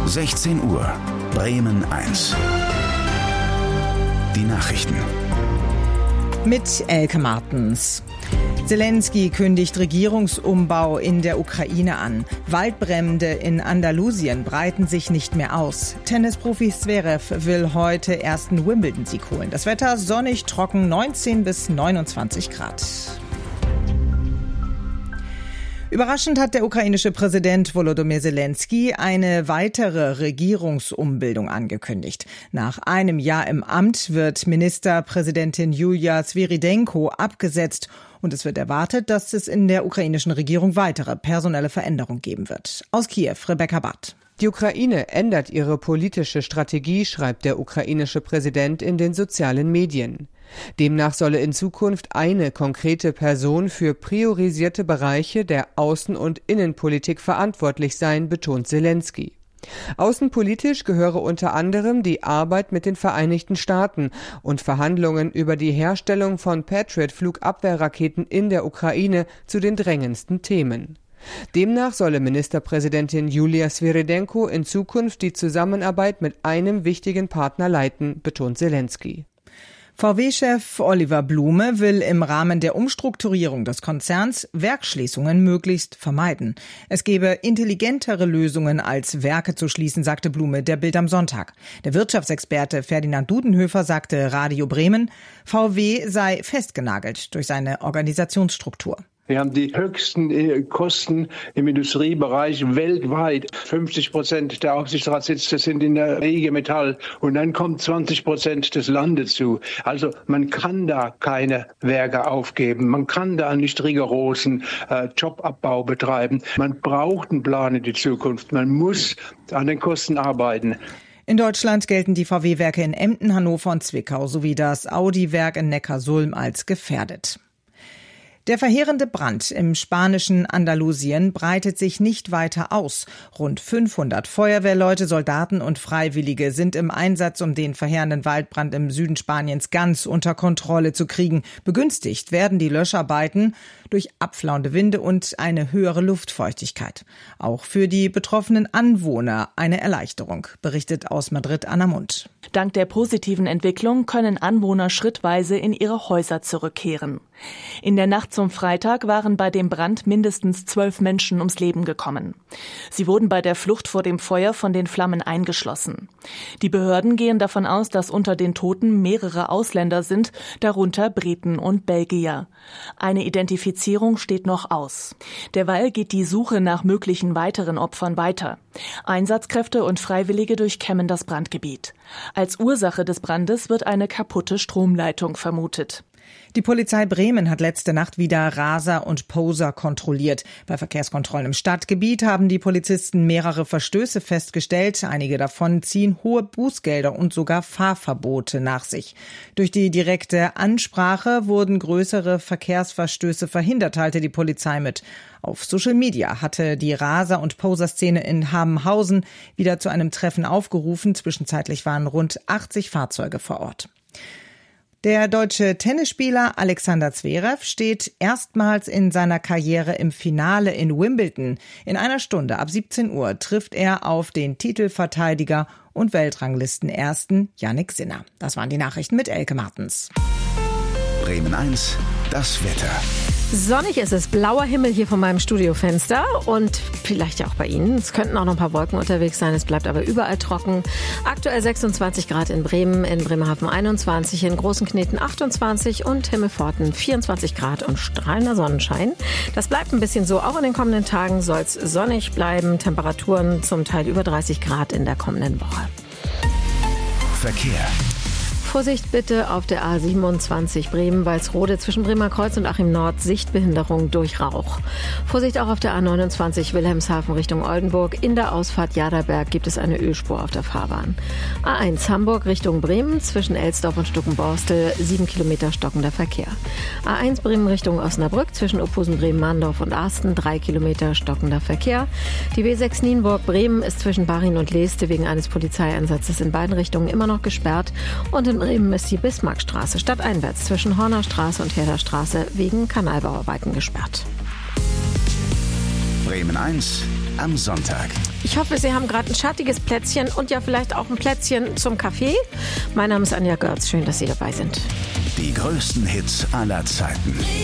16 Uhr, Bremen 1. Die Nachrichten. Mit Elke Martens. Zelensky kündigt Regierungsumbau in der Ukraine an. Waldbrände in Andalusien breiten sich nicht mehr aus. Tennisprofi Zverev will heute ersten Wimbledon-Sieg holen. Das Wetter sonnig, trocken, 19 bis 29 Grad. Überraschend hat der ukrainische Präsident Volodymyr Zelensky eine weitere Regierungsumbildung angekündigt. Nach einem Jahr im Amt wird Ministerpräsidentin Julia Sviridenko abgesetzt und es wird erwartet, dass es in der ukrainischen Regierung weitere personelle Veränderungen geben wird. Aus Kiew, Rebecca Barth. Die Ukraine ändert ihre politische Strategie, schreibt der ukrainische Präsident in den sozialen Medien. Demnach solle in Zukunft eine konkrete Person für priorisierte Bereiche der Außen- und Innenpolitik verantwortlich sein, betont Zelensky. Außenpolitisch gehöre unter anderem die Arbeit mit den Vereinigten Staaten und Verhandlungen über die Herstellung von Patriot-Flugabwehrraketen in der Ukraine zu den drängendsten Themen. Demnach solle Ministerpräsidentin Julia Sviridenko in Zukunft die Zusammenarbeit mit einem wichtigen Partner leiten, betont Zelensky. VW-Chef Oliver Blume will im Rahmen der Umstrukturierung des Konzerns Werksschließungen möglichst vermeiden. Es gebe intelligentere Lösungen als Werke zu schließen, sagte Blume der Bild am Sonntag. Der Wirtschaftsexperte Ferdinand Dudenhöfer sagte Radio Bremen, VW sei festgenagelt durch seine Organisationsstruktur. Wir haben die höchsten Kosten im Industriebereich weltweit. 50% der Aufsichtsratssitze sind in der IG Metall und dann kommt 20% des Landes zu. Also man kann da keine Werke aufgeben. Man kann da nicht rigorosen Jobabbau betreiben. Man braucht einen Plan in die Zukunft. Man muss an den Kosten arbeiten. In Deutschland gelten die VW-Werke in Emden, Hannover und Zwickau sowie das Audi-Werk in Neckarsulm als gefährdet. Der verheerende Brand im spanischen Andalusien breitet sich nicht weiter aus. Rund 500 Feuerwehrleute, Soldaten und Freiwillige sind im Einsatz, um den verheerenden Waldbrand im Süden Spaniens ganz unter Kontrolle zu kriegen. Begünstigt werden die Löscharbeiten durch abflauende Winde und eine höhere Luftfeuchtigkeit. Auch für die betroffenen Anwohner eine Erleichterung, berichtet aus Madrid Anna Mund. Dank der positiven Entwicklung können Anwohner schrittweise in ihre Häuser zurückkehren. In der Nacht zum Freitag waren bei dem Brand mindestens 12 Menschen ums Leben gekommen. Sie wurden bei der Flucht vor dem Feuer von den Flammen eingeschlossen. Die Behörden gehen davon aus, dass unter den Toten mehrere Ausländer sind, darunter Briten und Belgier. Eine Identifizierung steht noch aus. Derweil geht die Suche nach möglichen weiteren Opfern weiter. Einsatzkräfte und Freiwillige durchkämmen das Brandgebiet. Als Ursache des Brandes wird eine kaputte Stromleitung vermutet. Die Polizei Bremen hat letzte Nacht wieder Raser und Poser kontrolliert. Bei Verkehrskontrollen im Stadtgebiet haben die Polizisten mehrere Verstöße festgestellt. Einige davon ziehen hohe Bußgelder und sogar Fahrverbote nach sich. Durch die direkte Ansprache wurden größere Verkehrsverstöße verhindert, teilte die Polizei mit. Auf Social Media hatte die Raser- und Poser-Szene in Habenhausen wieder zu einem Treffen aufgerufen. Zwischenzeitlich waren rund 80 Fahrzeuge vor Ort. Der deutsche Tennisspieler Alexander Zverev steht erstmals in seiner Karriere im Finale in Wimbledon. In einer Stunde ab 17 Uhr trifft er auf den Titelverteidiger und Weltranglistenersten Jannik Sinner. Das waren die Nachrichten mit Elke Martens. Bremen 1, das Wetter. Sonnig ist es, blauer Himmel hier von meinem Studiofenster und vielleicht ja auch bei Ihnen. Es könnten auch noch ein paar Wolken unterwegs sein, es bleibt aber überall trocken. Aktuell 26 Grad in Bremen, in Bremerhaven 21, in Großenkneten 28 und Himmelpforten 24 Grad und strahlender Sonnenschein. Das bleibt ein bisschen so, auch in den kommenden Tagen soll es sonnig bleiben. Temperaturen zum Teil über 30 Grad in der kommenden Woche. Verkehr. Vorsicht bitte auf der A27 Bremen-Walsrode zwischen Bremerkreuz und Achim Nord, Sichtbehinderung durch Rauch. Vorsicht auch auf der A29 Wilhelmshaven Richtung Oldenburg. In der Ausfahrt Jaderberg gibt es eine Ölspur auf der Fahrbahn. A1 Hamburg Richtung Bremen zwischen Elsdorf und Stuckenborstel, 7 Kilometer stockender Verkehr. A1 Bremen Richtung Osnabrück zwischen Ophusen, Bremen-Mahndorf und Arsten, 3 Kilometer stockender Verkehr. Die W6 Nienburg-Bremen ist zwischen Barin und Leeste wegen eines Polizeieinsatzes in beiden Richtungen immer noch gesperrt. Und in Bremen ist die Bismarckstraße stadteinwärts zwischen Hornerstraße und Herderstraße wegen Kanalbauarbeiten gesperrt. Bremen 1, am Sonntag. Ich hoffe, Sie haben gerade ein schattiges Plätzchen und ja vielleicht auch ein Plätzchen zum Kaffee. Mein Name ist Anja Görz. Schön, dass Sie dabei sind. Die größten Hits aller Zeiten.